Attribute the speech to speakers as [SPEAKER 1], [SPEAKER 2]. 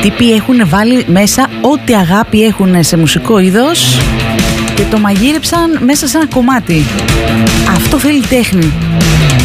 [SPEAKER 1] τύποι έχουν βάλει μέσα ό,τι αγάπη έχουν σε μουσικό είδος και το μαγείρεψαν μέσα σε ένα κομμάτι. Αυτό θέλει τέχνη.